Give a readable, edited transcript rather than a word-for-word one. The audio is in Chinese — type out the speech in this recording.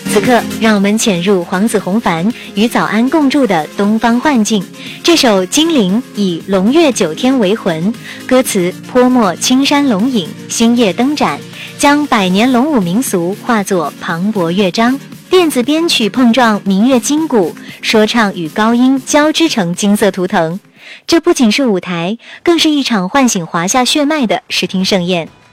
此刻，让我们潜入黄子弘凡与早安共筑的东方幻境。这首《金陵》以龙跃九天为魂，歌词泼墨青山龙影，星夜灯盏，将百年龙舞民俗化作磅礴乐章。电子编曲碰撞民乐筋骨，说唱与高音交织成金色图腾。这不仅是舞台，更是一场唤醒华夏血脉的视听盛宴。